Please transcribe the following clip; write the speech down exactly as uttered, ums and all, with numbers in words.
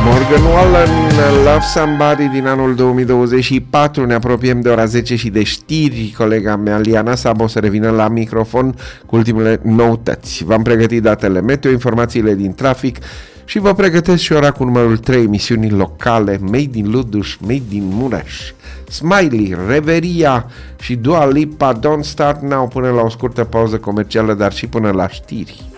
Morgan Wallen, Love Somebody din anul două mii douăzeci și patru. Ne apropiem de ora zece și de știri. Colega mea, Liana Sabo, să revină la microfon cu ultimele noutăți. V-am pregătit datele meteo, informațiile din trafic și vă pregătesc și ora cu numărul trei, emisiuni locale, Made in Luduș, Made in Mureș, Smiley, Reveria și Dua Lipa, Don't Start Now, până la o scurtă pauză comercială, dar și până la știri.